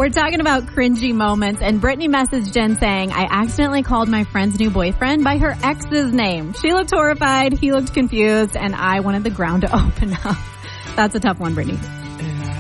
We're talking about cringy moments, and Brittany messaged Jen saying, I accidentally called my friend's new boyfriend by her ex's name. She looked horrified, he looked confused, and I wanted the ground to open up. That's a tough one, Brittany.